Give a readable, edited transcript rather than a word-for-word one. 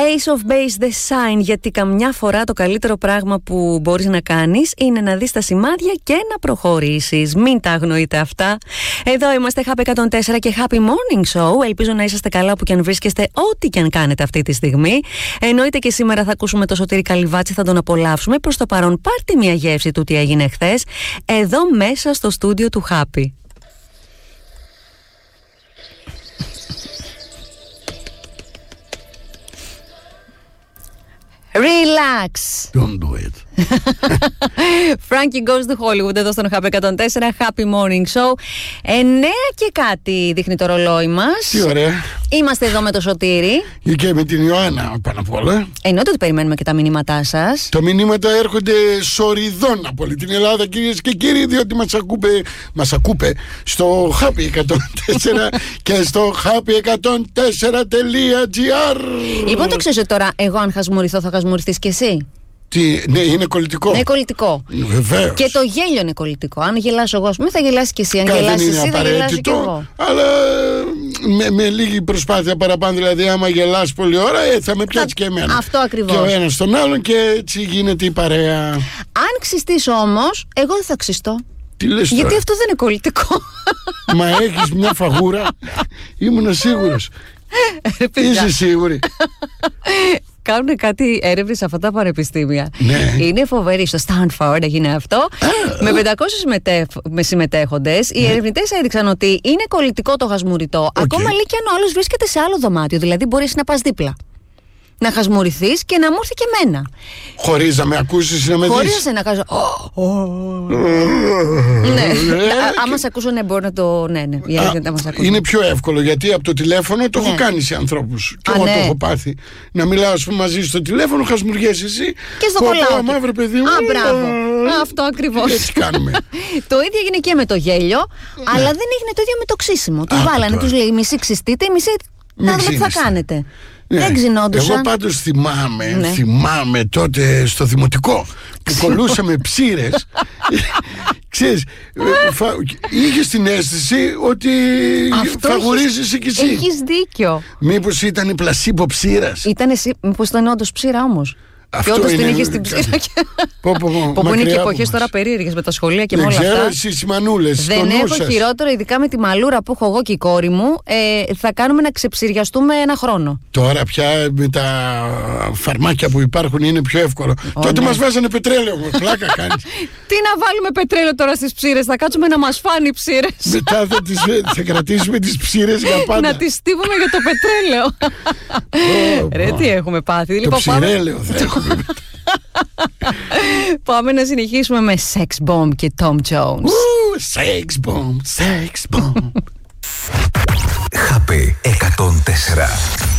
Ace of Base The Sign, γιατί καμιά φορά το καλύτερο πράγμα που μπορείς να κάνεις είναι να δεις τα σημάδια και να προχωρήσεις. Μην τα αγνοείτε αυτά. Εδώ είμαστε, Happy 104 και Happy Morning Show. Ελπίζω να είσαστε καλά που και αν βρίσκεστε, ό,τι και αν κάνετε αυτή τη στιγμή. Εννοείται και σήμερα θα ακούσουμε το Σωτήρη Καλυβάτση, θα τον απολαύσουμε. Προς το παρόν, πάρτε μια γεύση του τι έγινε χθες, εδώ μέσα στο στούντιο του Happy. Relax. Don't do it. Frankie Goes to Hollywood εδώ στον Happy 104, Happy Morning Show. 9 και κάτι δείχνει το ρολόι μας. Τι ωραία. Είμαστε εδώ με το Σωτήρη και με την Ιωάννα πάνω απ' όλα. Εννοείται ότι περιμένουμε και τα μηνύματά σας. Τα μηνύματα έρχονται σοριδών από όλη την Ελλάδα, κυρίες και κύριοι, διότι μας ακούτε στο Happy 104 και στο happy104.gr. Λοιπόν, το ξέρεις ότι τώρα εγώ αν χασμουριθώ θα χασμουριθείς κι εσύ? Τι, ναι, είναι κολλητικό. Είναι κολλητικό. Βεβαίως. Και το γέλιο είναι κολλητικό. Αν γελάσω εγώ, θα γελάσει κι εσύ. Αν γελάσει εσύ, θα γελάσω κι εγώ. Αλλά με λίγη προσπάθεια παραπάνω. Δηλαδή, άμα γελάσει πολλή ώρα, θα με πιάσει και εμένα. Αυτό ακριβώς. Και ο ένας τον άλλον, και έτσι γίνεται η παρέα. Αν ξυστείς όμως, εγώ δεν θα ξυστώ. Τι λες γιατί τώρα? αυτό δεν είναι κολλητικό. Μα έχεις μια φαγούρα. Ήμουν σίγουρος. Είσαι σίγουρη? Κάνουν κάτι έρευνες σε αυτά τα πανεπιστήμια. Ναι. Είναι φοβερή. Στο Stanford έγινε αυτό. Με 500 συμμετέχοντες. Οι ερευνητές έδειξαν ότι είναι κολλητικό το χασμουριτό. Ακόμα λέει και αν ο άλλος βρίσκεται σε άλλο δωμάτιο. Δηλαδή μπορείς να πας δίπλα, να χασμουριθείς και να μου έρθει και εμένα. Χωρίς να με ακούσεις ή να με δεις. Χωρίς να κάνω. Ναι. Άμα σε ακούσω, ναι, μπορεί να το. Ναι. Είναι πιο εύκολο, γιατί από το τηλέφωνο το έχω κάνει σε ανθρώπους. Και εγώ το έχω πάθει. Να μιλάω, ας πούμε, μαζί στο τηλέφωνο, χασμουριέσαι εσύ. Και στο κολλάω. Μαύρε παιδί μου. Μπράβο. Αυτό ακριβώς. Έτσι κάνουμε. Το ίδιο έγινε και με το γέλιο, αλλά δεν έγινε το ίδιο με το ξύσιμο. Του βάλανε, τους λέει μισή ξυστείτε, μισή να δούμε τι θα κάνετε. Ναι. Δεν ξυνόντουσαν. Εγώ πάντως θυμάμαι τότε στο δημοτικό που κολλούσαμε ψήρες. Ξέρεις, είχες την αίσθηση ότι φαγουρίζεσαι κι εσύ. Έχεις δίκιο. Μήπως ήταν η πλασίμπο ψήρας? Μήπως ήταν όντως ψήρα όμως? Και όντως την είχες στην ψήρα. Που είναι και εποχές τώρα περίεργες με τα σχολεία και με όλα αυτά. Δεν ξέρω, εσείς μανούλες. Δεν έχω χειρότερο, ειδικά με τη μαλούρα που έχω εγώ και η κόρη μου. Θα κάνουμε να ξεψυριαστούμε ένα χρόνο. Τώρα πια με τα φαρμάκια που υπάρχουν είναι πιο εύκολο. Τότε μας βάζανε πετρέλαιο. Πλάκα κάνεις. Τι να βάλουμε πετρέλαιο τώρα στις ψήρες? Θα κάτσουμε να μας φάνε οι ψήρες. Μετά θα κρατήσουμε τις ψήρες για πάντα. Να τις στίβουμε για το πετρέλαιο. Ρε, τι έχουμε πάθει. Το ψηρέλαιο θα έχουμε. Πάμε να συνεχίσουμε με Sex Bomb και Tom Jones. Sex Bomb, Sex Bomb. Happy 104.